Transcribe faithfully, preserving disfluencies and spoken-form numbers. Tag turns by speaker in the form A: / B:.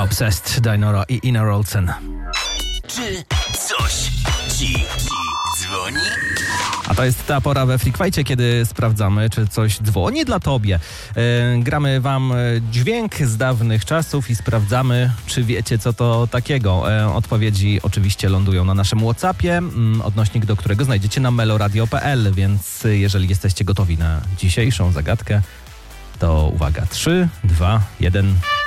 A: Obsessed, Dinora i Ina Rolsen.
B: Czy coś ci dzwoni?
A: A to jest ta pora we Freakwajcie, kiedy sprawdzamy, czy coś dzwoni dla tobie. E, gramy wam dźwięk z dawnych czasów i sprawdzamy, czy wiecie, co to takiego. E, odpowiedzi oczywiście lądują na naszym WhatsAppie, m, odnośnik do którego znajdziecie na meloradio kropka p l, więc jeżeli jesteście gotowi na dzisiejszą zagadkę, to uwaga, trzy, dwa, jeden...